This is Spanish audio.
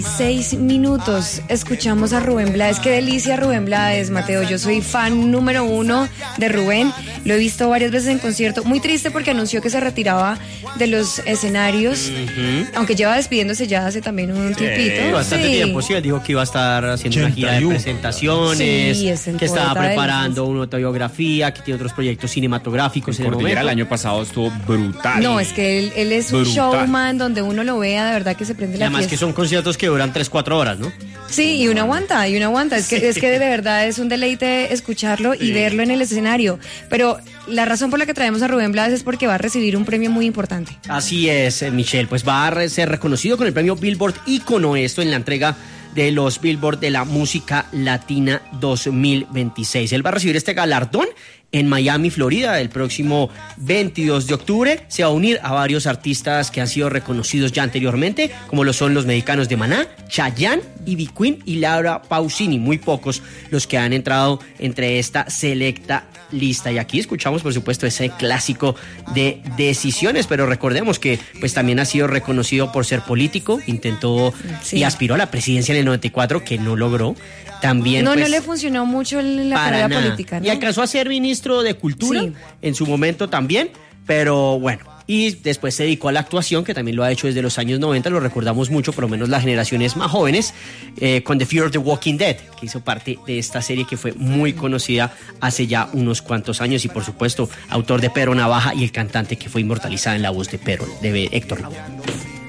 6 minutos, escuchamos a Rubén Blades. Qué delicia Rubén Blades, Mateo. Yo soy fan número 1 de Rubén. Lo he visto varias veces en concierto. Muy triste porque anunció que se retiraba de los escenarios, aunque lleva despidiéndose ya hace también un tiempito. Bastante tiempo, sí. Él dijo que iba a estar haciendo una gira de presentaciones, que estaba preparando una autobiografía, que tiene otros proyectos cinematográficos en el momento. El año pasado estuvo brutal. No, es que él es un showman donde uno lo vea, de verdad que se prende la fiesta. Además que son conciertos que duran 3-4 horas, ¿no? Sí, y uno aguanta. Es que de verdad es un deleite escucharlo y verlo en el escenario. Pero la razón por la que traemos a Rubén Blades es porque va a recibir un premio muy importante. Así es, Michelle, pues va a ser reconocido con el premio Billboard Ícono, esto en la entrega de los Billboard de la Música Latina 2026. Él va a recibir este galardón en Miami, Florida, el próximo 22 de octubre. Se va a unir a varios artistas que han sido reconocidos ya anteriormente, como lo son los mexicanos de Maná, Chayanne, Ivy Queen y Laura Pausini. Muy pocos los que han entrado entre esta selecta lista. Y aquí escuchamos, por supuesto, ese clásico de Decisiones, pero recordemos que pues también ha sido reconocido por ser político. Intentó y aspiró a la presidencia en el 94, que no logró. También, no le funcionó mucho en la carrera política, ¿no? Y alcanzó a ser ministro de Cultura en su momento también, pero bueno. Y después se dedicó a la actuación, que también lo ha hecho desde los años 90, lo recordamos mucho, por lo menos las generaciones más jóvenes, con The Fear of the Walking Dead, que hizo parte de esta serie que fue muy conocida hace ya unos cuantos años, y por supuesto, autor de Pedro Navaja y el cantante que fue inmortalizada en la voz de Héctor Lavoe.